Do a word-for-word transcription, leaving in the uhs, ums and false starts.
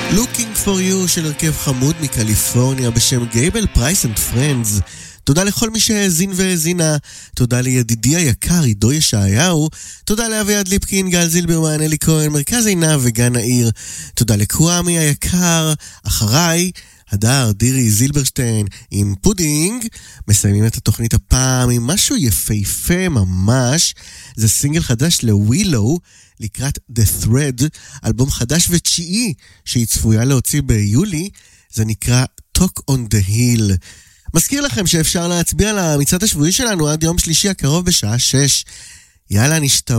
Looking for you של הרכב חמוד מקליפורניה בשם גייבל פרייס אנד פרנדס. תודה לכל מי שהאזין והאזינה, תודה לידידי היקר עידו ישעיהו, תודה לאביעד ליפקין, גל זילברמן, אלי כהן, מרכז עינב וגן העיר, תודה לקוואמי היקר, אחריי הדר דירי זילברשטיין עם פודינג. מסיימים את התוכנית הפעם עם משהו יפהפה ממש, זה סינגל חדש לווילו לקראת The Thread, אלבום חדש ותשיעי שהיא צפויה להוציא ביולי, זה נקרא Talk on the Hill. מזכיר לכם שאפשר להצביע על המצעד השבועי שלנו עד יום שלישי הקרוב בשעה שש. יאללה, נשתמע.